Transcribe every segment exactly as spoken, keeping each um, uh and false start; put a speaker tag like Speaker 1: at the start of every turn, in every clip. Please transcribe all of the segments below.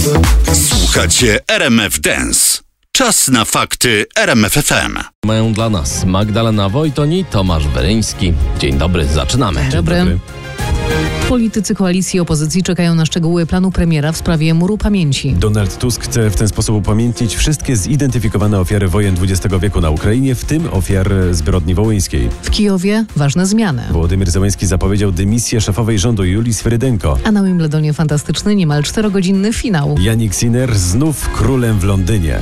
Speaker 1: Słuchacie R M F Dance. Czas na fakty R M F F M.
Speaker 2: Mają dla nas Magdalena Wojtoni, Tomasz Weryński. Dzień dobry, zaczynamy.
Speaker 3: Dzień dobry. Dzień dobry. Politycy koalicji opozycji czekają na szczegóły planu premiera w sprawie Muru Pamięci.
Speaker 4: Donald Tusk chce w ten sposób upamiętnić wszystkie zidentyfikowane ofiary wojen dwudziestego wieku na Ukrainie, w tym ofiar zbrodni wołyńskiej.
Speaker 3: W Kijowie ważne zmiany.
Speaker 4: Wołodymyr Zełenski zapowiedział dymisję szefowej rządu Julii Swyrydenko.
Speaker 3: A na Wimbledonie fantastyczny, niemal czterogodzinny finał.
Speaker 4: Jannik Sinner znów królem w Londynie.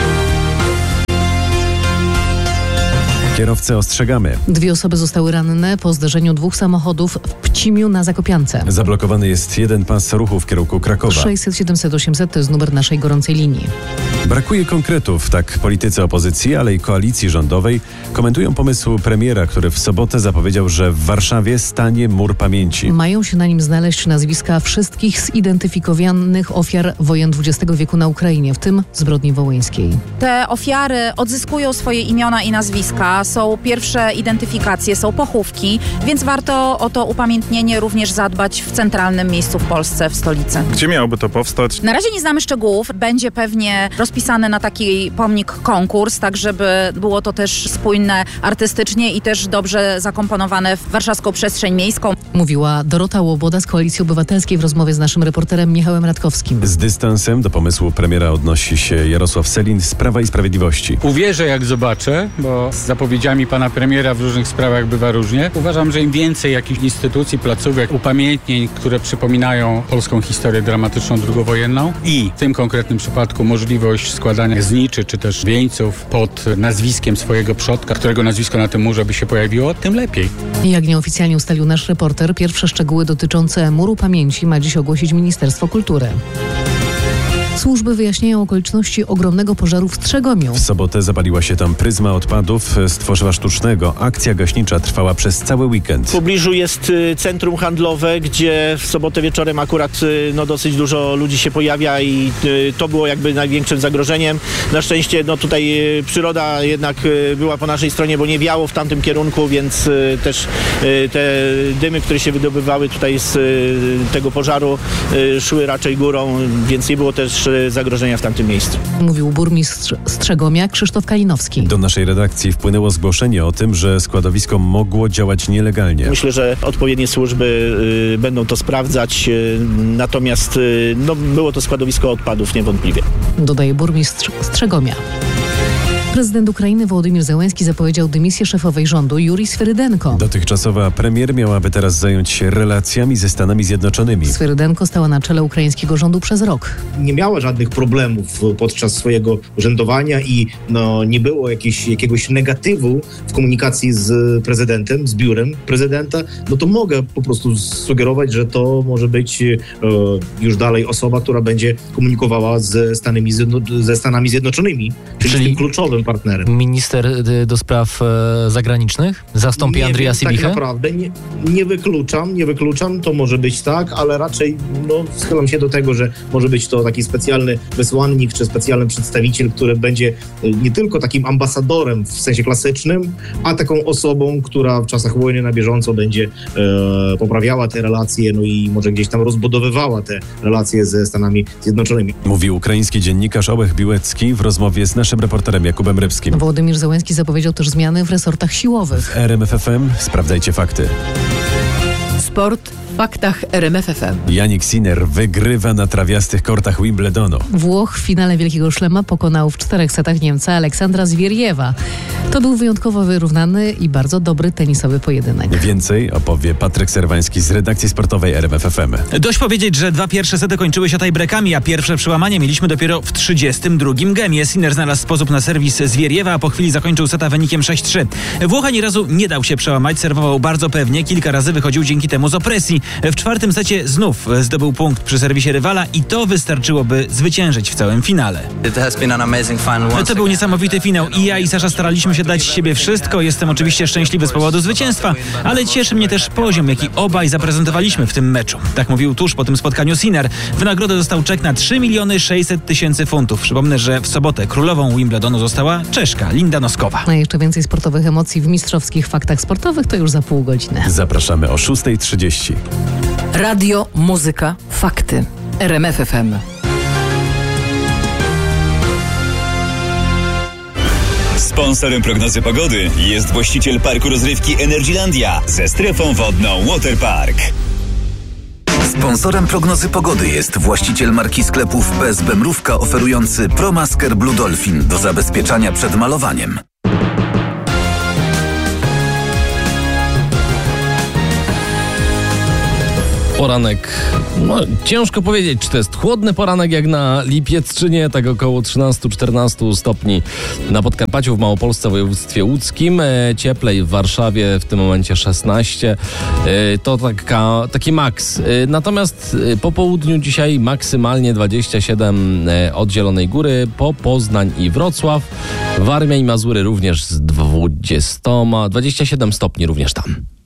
Speaker 4: Kierowcę ostrzegamy.
Speaker 3: Dwie osoby zostały ranne po zderzeniu dwóch samochodów w Pcimiu na Zakopiance.
Speaker 4: Zablokowany jest jeden pas ruchu w kierunku Krakowa.
Speaker 3: sześćset siedemset osiemset to jest numer naszej gorącej linii.
Speaker 4: Brakuje konkretów, tak politycy opozycji, ale i koalicji rządowej komentują pomysł premiera, który w sobotę zapowiedział, że w Warszawie stanie Mur Pamięci.
Speaker 3: Mają się na nim znaleźć nazwiska wszystkich zidentyfikowanych ofiar wojen dwudziestego wieku na Ukrainie, w tym zbrodni wołyńskiej.
Speaker 5: Te ofiary odzyskują swoje imiona i nazwiska, są pierwsze identyfikacje, są pochówki, więc warto o to upamiętnienie również zadbać w centralnym miejscu w Polsce, w stolicy.
Speaker 6: Gdzie miałoby to powstać?
Speaker 5: Na razie nie znamy szczegółów. Będzie pewnie rozpisany na taki pomnik konkurs, tak żeby było to też spójne artystycznie i też dobrze zakomponowane w warszawską przestrzeń miejską.
Speaker 3: Mówiła Dorota Łoboda z Koalicji Obywatelskiej w rozmowie z naszym reporterem Michałem Radkowskim.
Speaker 4: Z dystansem do pomysłu premiera odnosi się Jarosław Sellin z Prawa i Sprawiedliwości.
Speaker 7: Uwierzę, jak zobaczę, bo z zapowiedziami pana premiera w różnych sprawach bywa różnie. Uważam, że im więcej jakichś instytucji, placówek, upamiętnień, które przypominają polską historię dramatyczną drugowojenną i w tym konkretnym przypadku możliwość składania zniczy czy też wieńców pod nazwiskiem swojego przodka, którego nazwisko na tym murze by się pojawiło, tym lepiej.
Speaker 3: Jak nieoficjalnie ustalił nasz reporter, pierwsze szczegóły dotyczące Muru Pamięci ma dziś ogłosić Ministerstwo Kultury. Służby wyjaśniają okoliczności ogromnego pożaru w Strzegomiu.
Speaker 4: W sobotę zapaliła się tam pryzma odpadów z tworzywa sztucznego. Akcja gaśnicza trwała przez cały weekend.
Speaker 8: W pobliżu jest centrum handlowe, gdzie w sobotę wieczorem akurat no, dosyć dużo ludzi się pojawia i to było jakby największym zagrożeniem. Na szczęście no, tutaj przyroda jednak była po naszej stronie, bo nie wiało w tamtym kierunku, więc też te dymy, które się wydobywały tutaj z tego pożaru, szły raczej górą, więc nie było też zagrożenia w tamtym miejscu.
Speaker 3: Mówił burmistrz Strzegomia Krzysztof Kalinowski.
Speaker 4: Do naszej redakcji wpłynęło zgłoszenie o tym, że składowisko mogło działać nielegalnie.
Speaker 8: Myślę, że odpowiednie służby y, będą to sprawdzać, y, natomiast y, no, było to składowisko odpadów niewątpliwie.
Speaker 3: Dodaje burmistrz Strzegomia. Prezydent Ukrainy Wołodymyr Zełenski zapowiedział dymisję szefowej rządu Julii Swyrydenko.
Speaker 4: Dotychczasowa premier miałaby teraz zająć się relacjami ze Stanami Zjednoczonymi.
Speaker 3: Swyrydenko stała na czele ukraińskiego rządu przez rok.
Speaker 9: Nie miała żadnych problemów podczas swojego urzędowania i no, nie było jakieś, jakiegoś negatywu w komunikacji z prezydentem, z biurem prezydenta. No to mogę po prostu sugerować, że to może być e, już dalej osoba, która będzie komunikowała ze Stanami, ze Stanami Zjednoczonymi, czyli, czyli... tym kluczowym partnerem.
Speaker 10: Minister do spraw e, zagranicznych zastąpi Andrija Sybichę?
Speaker 9: Tak naprawdę nie, nie wykluczam, nie wykluczam, to może być tak, ale raczej no, schylam się do tego, że może być to taki specjalny wysłannik czy specjalny przedstawiciel, który będzie nie tylko takim ambasadorem w sensie klasycznym, a taką osobą, która w czasach wojny na bieżąco będzie e, poprawiała te relacje, no i może gdzieś tam rozbudowywała te relacje ze Stanami Zjednoczonymi.
Speaker 4: Mówił ukraiński dziennikarz Ołech Biłecki w rozmowie z naszym reporterem Jakubem Rybskim.
Speaker 3: Wołodymyr Zełenski zapowiedział też zmiany w resortach siłowych.
Speaker 4: W R M F F M sprawdzajcie fakty.
Speaker 11: Sport w faktach R M F F M.
Speaker 4: Jannik Sinner wygrywa na trawiastych kortach Wimbledonu.
Speaker 3: Włoch w finale Wielkiego Szlema pokonał w czterech setach Niemca Aleksandra Zwieriewa. To był wyjątkowo wyrównany i bardzo dobry tenisowy pojedynek.
Speaker 4: Więcej opowie Patryk Serwański z redakcji sportowej R M F F M.
Speaker 12: Dość powiedzieć, że dwa pierwsze sety kończyły się tiebreakami, a pierwsze przełamanie mieliśmy dopiero w trzydziestym drugim gemie. Sinner znalazł sposób na serwis Zwieriewa, a po chwili zakończył seta wynikiem sześć trzy. Włoch ani razu nie dał się przełamać, serwował bardzo pewnie, kilka razy wychodził dzięki temu z opresji. W czwartym secie znów zdobył punkt przy serwisie rywala i to wystarczyło, by zwyciężyć w całym finale. To był niesamowity finał i ja i Sasza staraliśmy się dać z siebie wszystko. Jestem oczywiście szczęśliwy z powodu zwycięstwa, ale cieszy mnie też poziom, jaki obaj zaprezentowaliśmy w tym meczu. Tak mówił tuż po tym spotkaniu Sinner. W nagrodę dostał czek na trzy miliony sześćset tysięcy funtów. Przypomnę, że w sobotę królową Wimbledonu została Czeszka Linda Noskowa.
Speaker 3: A jeszcze więcej sportowych emocji w mistrzowskich faktach sportowych to już za pół godziny.
Speaker 4: Zapraszamy o szósta trzydzieści.
Speaker 11: Radio, muzyka, fakty. R M F F M.
Speaker 6: Sponsorem prognozy pogody jest właściciel parku rozrywki Energylandia ze strefą wodną Waterpark. Sponsorem prognozy pogody jest właściciel marki sklepów P S B Mrówka oferujący ProMasker Blue Dolphin do zabezpieczania przed malowaniem.
Speaker 2: Poranek, no ciężko powiedzieć, czy to jest chłodny poranek jak na lipiec, czy nie, tak około trzynaście czternaście stopni na Podkarpaciu, w Małopolsce, w województwie łódzkim, e, cieplej w Warszawie w tym momencie szesnaście, e, to taka, taki maks. E, natomiast e, po południu dzisiaj maksymalnie dwadzieścia siedem e, od Zielonej Góry, po Poznań i Wrocław, Warmia i Mazury również z dwudziestoma, dwadzieścia siedem stopni również tam.